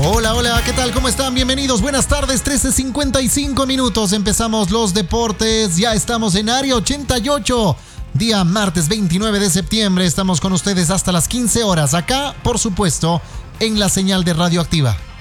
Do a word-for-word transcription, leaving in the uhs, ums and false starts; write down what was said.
Hola, hola, ¿qué tal? ¿Cómo están? Bienvenidos, buenas tardes, trece cincuenta y cinco minutos. Empezamos los deportes, ya estamos en Área ochenta y ocho. Día martes veintinueve de septiembre, estamos con ustedes hasta las quince horas. Acá, por supuesto, en la señal de Radioactiva.